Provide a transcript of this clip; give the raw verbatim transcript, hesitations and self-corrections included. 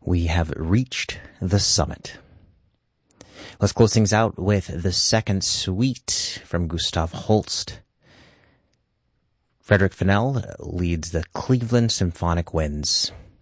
We have reached the summit. Let's close things out with the second suite from Gustav Holst. Frederick Fennell leads the Cleveland Symphonic Winds.